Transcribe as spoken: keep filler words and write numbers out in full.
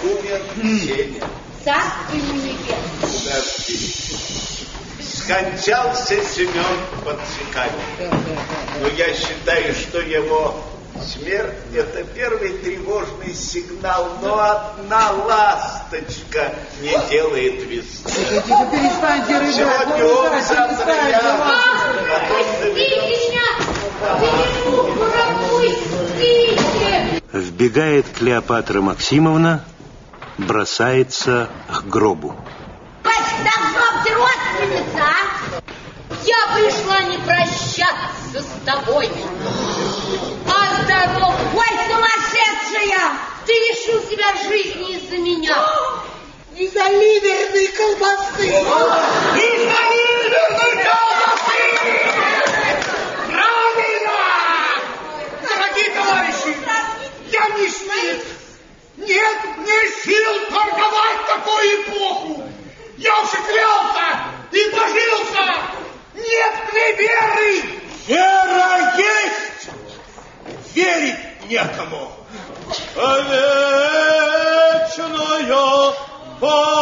умер Сеня. Царствуй мне, Гер. Подожди. Скончался Семен Подсекатель. Но я считаю, что его смерть — это первый тревожный сигнал, но одна ласточка не делает весны. Тихо, перестаньте рыдать. Сегодня он, завтра я. Пустите меня! Пропустите! Вбегает Клеопатра Максимовна, бросается к гробу. Поздоровьте, родственница, а? Я пришла не прощаться с тобой, а здоров. Ой, сумасшедшая! Ты лишил себя жизни из-за меня. Из-за ливерной колбасы. Из-за ливерной колбасы! Правильно! Дорогие товарищи, я не смею. Нет мне сил торговать такую эпоху. Я уже клялся и божился. Нет мне веры. Вера есть. Верить некому. А вечная